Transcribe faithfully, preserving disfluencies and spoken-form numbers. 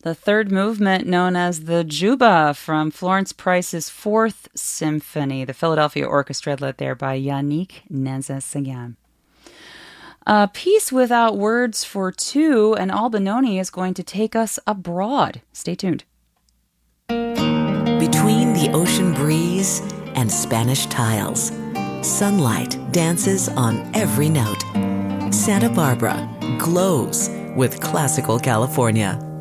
The third movement, known as the Juba from Florence Price's Fourth Symphony, the Philadelphia Orchestra led there by Yannick Nézet-Séguin. A piece without words for two, and Albinoni is going to take us abroad. Stay tuned. Between the ocean breeze and Spanish tiles, sunlight dances on every note. Santa Barbara glows with classical California.